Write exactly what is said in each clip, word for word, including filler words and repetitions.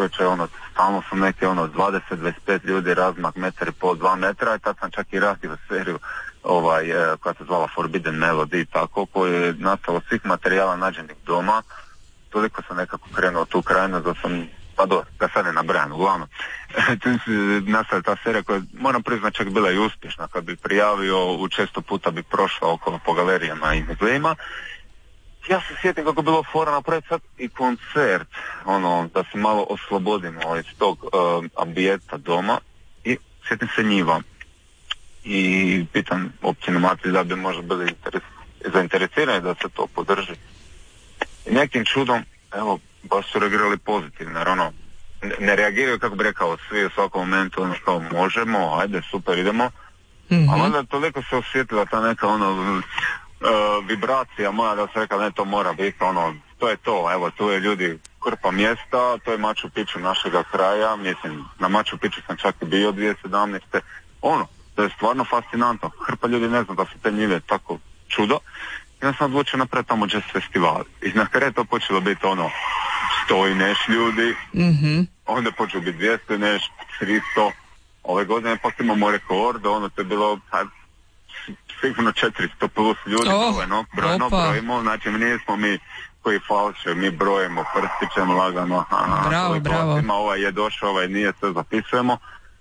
čovječe, ono, stalno su neki, ono, dvadeset dvadeset pet ljudi, razmak metar i pol, dva metra, i tad sam čak i radio seriju, ovaj, e, koja se zvala Forbidden Melody, tako, koji je nastalo svih materijala nađenih doma. Toliko sam nekako krenuo tu krajinu da sam, pa do, da sad ne nabrajam, uglavnom. Nastala ta serija koja, moram priznati, čak bila i uspješna. Kad bi prijavio, u često puta bi prošla okolo po galerijama i muzejima. Ja se sjetim kako je bilo fora napraviti sad i koncert, ono, da se malo oslobodimo iz tog uh, ambijeta doma, i sjetim se njiva. I pitam općinu Matrić da bi možda bili interes, zainteresirani da se to podrži. I nekim čudom, evo, baš su reagirali pozitivno, jer ono, ne, ne reagiraju, kako bi rekao, svi u svakom momentu, ono, kao možemo, ajde, super, idemo. Mm-hmm. A onda toliko se osjetila ta neka, ono, uh, vibracija moja, da se rekao, ne, to mora biti, ono, to je to, evo, tu je ljudi hrpa mjesta, to je Machu Picchu našega kraja, mislim, na Machu Picchu sam čak i bio dvije tisuće sedamnaeste. Ono, to je stvarno fascinantno, hrpa ljudi ne zna da su te njive tako čudo. I ja sam odlučio napraviti tamo jazz festival. I na kraju to počelo biti ono sto i neš ljudi, mm-hmm. onda počelo biti dvjesto i neš, tristo. Ove godine pak imamo rekord, ono to je bilo pa, sigurno četiristo plus ljudi, oh, brojno, brojno brojimo, znači mi nismo mi koji falše, mi brojimo prstićem lagano, aha, bravo, bravo. Ima, ovaj je došao, ovaj nije, sve zapisujemo.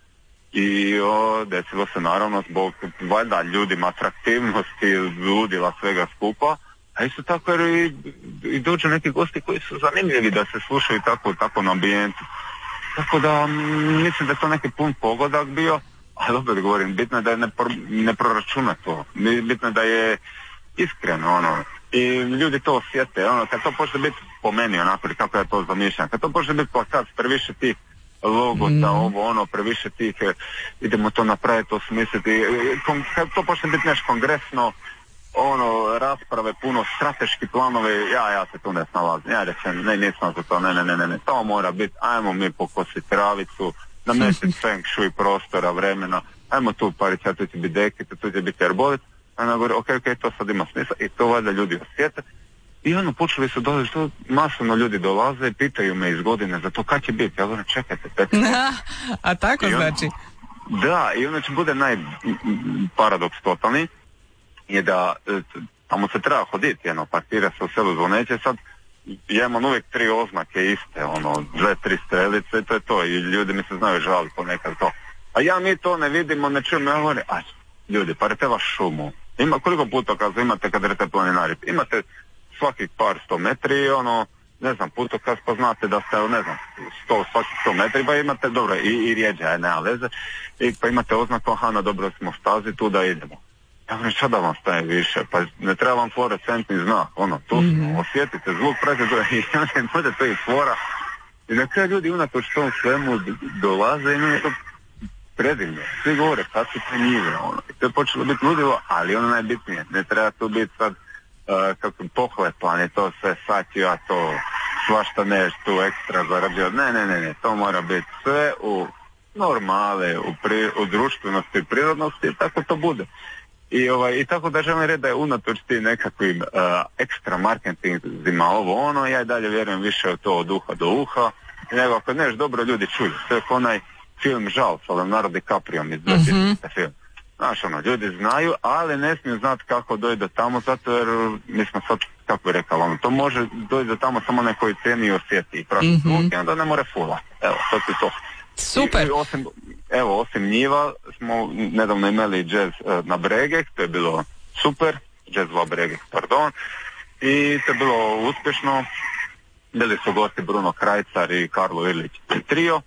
I o, desilo se naravno zbog valjda ljudima atraktivnosti, ludila, svega skupa, a isto tako jer i, i dođu neki gosti koji su zanimljivi da se slušaju tako, tako na ambijentu. Tako da m, mislim da je to neki pun pogodak bio, ali opet govorim, bitno je da je ne, pro, ne proračuna to, bitno je da je iskreno, ono, i ljudi to osjete, ono, kad to počne biti po meni, onako, kako ja to zamišljam, kad to počne biti plakat previše tih logota, mm. ovo, ono, previše tih, idemo to napraviti, osmisliti, kon, kad to počne biti nešto kongresno, ono, rasprave, puno strateški planovi, ja, ja se tu ne snalazim, ja rečem, ne, nisam za to, ne, ne, ne, ne, ne, to mora biti, ajmo mi pokositi travicu, namestiti feng shui prostora, vremena, ajmo tu pariti, tu će biti dekit, tu će biti erbolit, a ona govori, ok, ok, to sad ima smisla, i to valjda ljudi osjete. I ono, počeli su dolaziti, to masovno ljudi dolaze i pitaju me iz godine za to kad će biti. Ja govorim, čekajte, peti. A tako ono, znači? Da, i ono će bude najparadoks totalni, je da tamo se treba hoditi, jedno, parkira se u selu Zvoneće, sad ja imam uvijek tri oznake iste, ono, dve, tri strelice i to je to, i ljudi mi se znaju žaliti ponekad to. A ja mi to ne vidimo, ne čujemo, ja govorim, a ljudi, parite vaš šumu. Ima, koliko puta kad imate kad idete planinari, imate svakih par sto metri, ono, ne znam, putokaz, pa znate da ste, ne znam, sto, svaki sto metri, pa imate, dobro, i, i rijeđa, nema veze, i pa imate oznaku, aha, na dobro smo stazi, tu da idemo. Ja govorim, šta da vam staje više, pa ne treba vam fluorescentni znak, ono, tu smo, mm-hmm. osjetite zvuk, pratite, i onda bude to i fora, i na kraju ljudi unatoč tom svemu dolaze i nije to predivno, svi govore, kad su te njive, ono, i to je počelo biti ludilo, ali ono najbitnije, ne treba tu biti sad, Uh, kako pohlepan je to sve, sad ću ja to svašta nešto tu ekstra zaradio. Ne, ne, ne, ne, to mora biti sve u normale, u, pri, u društvenosti i prirodnosti, tako to bude. I, ovaj, i tako da želim reći da je unatoč ti nekakvim uh, ekstra marketingzima ovo ono, ja i dalje vjerujem više u to od uha do uha, nego ako neš dobro ljudi čuju, to je onaj film Žal sa Leonardo DiCapriom iz dvije tisućite. film. Znaš, ono, ljudi znaju, ali ne smiju znati kako dojde tamo, zato jer mi smo sad, kako bi rekao, ono, to može dojde tamo samo nekoj cijeni i osjeti i pravi mm-hmm. zvuk i onda ne more fula. Evo, to je to. Super. I, osim, evo, osim njiva smo nedavno imali jazz uh, na Bregek, to je bilo super, jazz va Bregek, pardon, i to je bilo uspješno. Bili su gosti Bruno Krajcar i Karlo Ilić trio.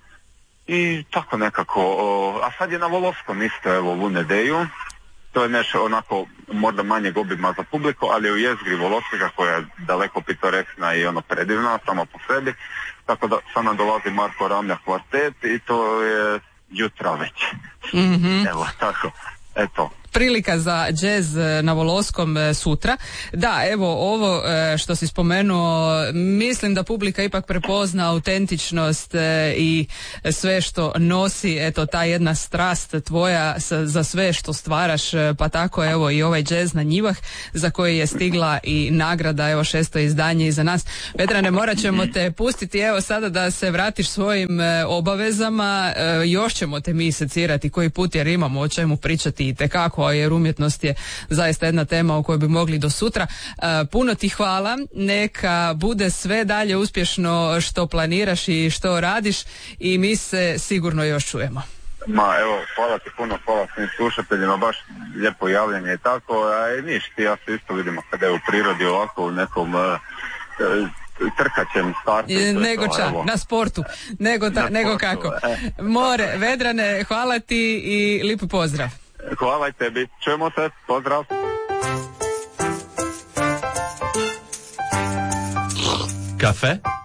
I tako nekako, o, a sad je na Volovskom isto, evo, u nedelju, to je nešto onako možda manje obima za publiku, ali u jezgri Volovskega koja je daleko pitoresna i ono predivna, samo po sebi, tako da sad nam dolazi Marko Ramlja kvartet i to je jutra već. Mm-hmm. Evo, tako, eto. prilika za džez na Voloskom sutra. Da, evo ovo što si spomenuo, mislim da publika ipak prepozna autentičnost i sve što nosi, eto ta jedna strast tvoja za sve što stvaraš, pa tako evo i ovaj džez na njivah za koji je stigla i nagrada, evo šesto izdanje iza nas. Vedrane, morat ćemo te pustiti evo sada da se vratiš svojim obavezama, još ćemo te mi secirati koji put jer imamo o čemu pričati i tekako, jer umjetnost je zaista jedna tema o kojoj bi mogli do sutra. Puno ti hvala, neka bude sve dalje uspješno što planiraš i što radiš i mi se sigurno još čujemo. Ma evo, hvala ti puno, hvala svim slušateljima, baš lijepo javljanje i tako, a i niš ti, ja se isto vidimo kada je u prirodi ovako u nekom uh, trkaćem startu. Nego to, ča, evo. na sportu, nego, ta, na nego sportu, kako. E. More, Vedrane, hvala ti i lijepi pozdrav. Hvala i tebi, čujemo se, pozdrav. Kafe